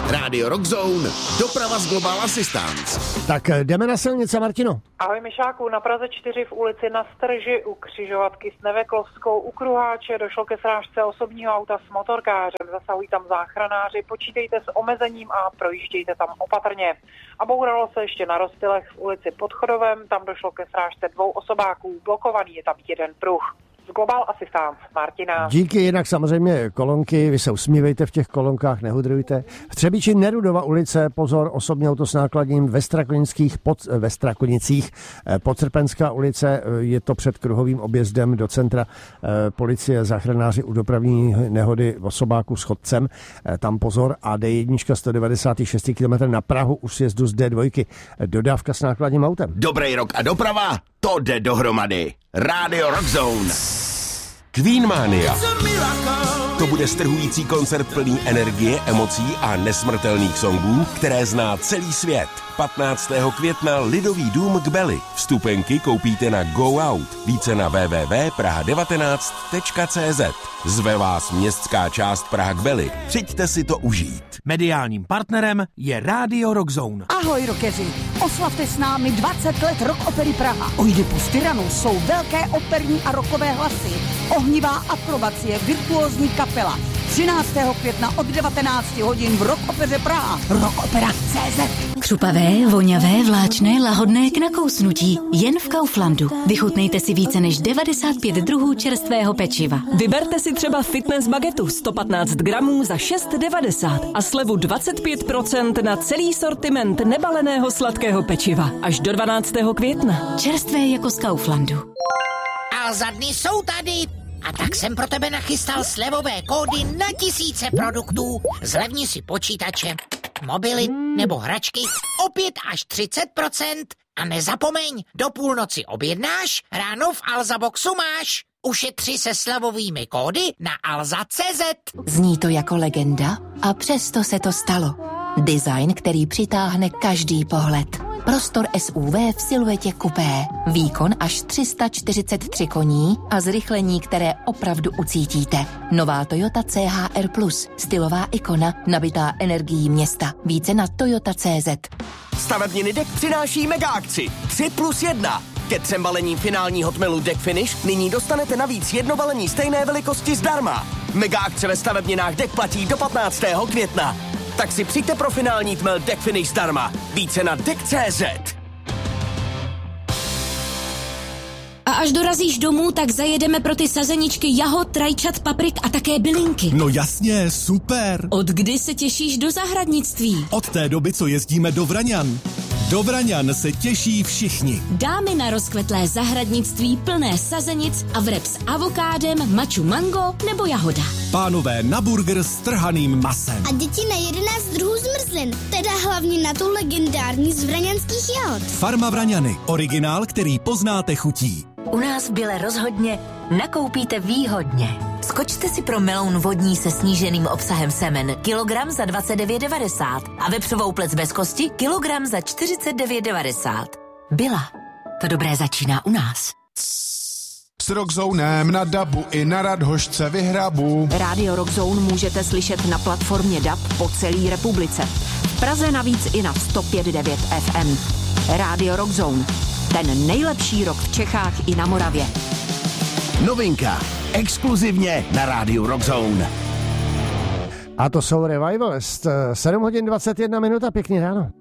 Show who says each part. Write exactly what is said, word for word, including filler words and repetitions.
Speaker 1: Rádio Rockzone, doprava z Global Assistance.
Speaker 2: Tak jdeme na silnice, Martino.
Speaker 3: Ahoj Mišáku, na Praze čtyři v ulici Na Strži u křižovatky s Neveklovskou u Kruháče došlo ke srážce osobního auta s motorkářem. Zasahují tam záchranáři, počítejte s omezením a projíždějte tam opatrně. A bouralo se ještě na Rozptylech v ulici Pod Chodovem, tam došlo ke srážce dvou osobáků, blokovaný je tam jeden pruh. Z Global Assistance, Martina.
Speaker 2: Díky, jinak samozřejmě kolonky, vy se usmívejte v těch kolonkách, nehudrujte. V Třebíči Nerudova ulice, pozor, osobní auto s nákladním ve Strakonických, pod, ve Strakonicích, Podsrpenská ulice, je to před kruhovým objezdem do centra, policie, záchranáři u dopravní nehody osobáku s chodcem, tam pozor, a D jedna sto devadesát šest kilometrů na Prahu u sjezdu z D dva, dodávka s nákladním autem.
Speaker 1: Dobrý rok a doprava, to jde dohromady. Rádio Rockzone.
Speaker 4: Queenmania. To bude strhující koncert plný energie, emocí a nesmrtelných songů, které zná celý svět. patnáctého května Lidový dům Kbely. Vstupenky koupíte na Go Out. Více na w w w tečka praha devatenáct tečka cé zet. Zve vás městská část Praha Kbely. Přijďte si to užít.
Speaker 5: Mediálním partnerem je Rádio Rockzone.
Speaker 6: Ahoj rockeři, oslavte s námi dvacet let Rock Opery Praha. Oidipus Tyrannus jsou velké operní a rockové hlasy, ohnivá akrobacie, virtuózní kapela. třináctého května od devatenácti hodin v Rock Opeře Praha. rockopera tečka cé zet.
Speaker 7: Křupavé, voňavé, vláčné, lahodné k nakousnutí. Jen v Kauflandu. Vychutnejte si více než devadesát pět druhů čerstvého pečiva.
Speaker 8: Vyberte si třeba fitness bagetu sto patnáct gramů za šest devadesát a slevu dvacet pět procent na celý sortiment nebaleného sladkého pečiva. Až do dvanáctého května.
Speaker 7: Čerstvé jako z Kauflandu.
Speaker 9: A za dny jsou tady. A tak jsem pro tebe nachystal slevové kódy na tisíce produktů. Zlevni si počítače, mobily nebo hračky o pět až třicet procent. A nezapomeň, do půlnoci objednáš, ráno v Alza Boxu máš. Ušetři se slevovými kódy na alza tečka cé zet.
Speaker 7: Zní to jako legenda a přesto se to stalo. Design, který přitáhne každý pohled. Prostor S U V v siluetě kupé. Výkon až tři sta čtyřicet tři koní a zrychlení, které opravdu ucítíte. Nová Toyota C H R plus. Stylová ikona, nabitá energií města. Více na toyota tečka cé zet.
Speaker 10: Stavebniny Deck přináší mega akci tři plus jedna. Ke třem balením finálního tmelu Deck Finish nyní dostanete navíc jedno balení stejné velikosti zdarma. Mega akce ve stavebninách Deck platí do patnáctého května. Tak si přijďte pro finální tmel Deck Finish zdarma. Více na deck tečka cé zet.
Speaker 7: A až dorazíš domů, tak zajedeme pro ty sazeničky jahod, rajčat, paprik a také bylinky.
Speaker 11: No jasně, super.
Speaker 7: Od kdy se těšíš do zahradnictví?
Speaker 11: Od té doby, co jezdíme do Vraňan. Do Vraňan se těší všichni.
Speaker 7: Dámy na rozkvetlé zahradnictví plné sazenic a vreb s avokádem, maču mango nebo jahoda.
Speaker 11: Pánové na burger s trhaným masem.
Speaker 12: A děti na jedenáct druhů zmrzlin, teda hlavně na tu legendární z vraňanských jahod.
Speaker 11: Farma Vraňany, originál, který poznáte chutí.
Speaker 13: U nás v Bile rozhodně nakoupíte výhodně. Skočte si pro meloun vodní se sníženým obsahem semen kilogram za dvacet devět devadesát a vepřovou plec bez kosti kilogram za čtyřicet devět devadesát. Bila. To dobré začíná u nás.
Speaker 14: S Rockzonem na dabu i na Radhošce vyhrabu.
Speaker 15: Rádio Rockzone můžete slyšet na platformě D A B po celé republice. V Praze navíc i na sto pět devět F M. Rádio Rockzone. Ten nejlepší rock v Čechách i na Moravě.
Speaker 1: Novinka. Exkluzivně na Rádiu Rockzone.
Speaker 2: A to jsou Revivalist. sedm hodin dvacet jedna minut a pěkný ráno.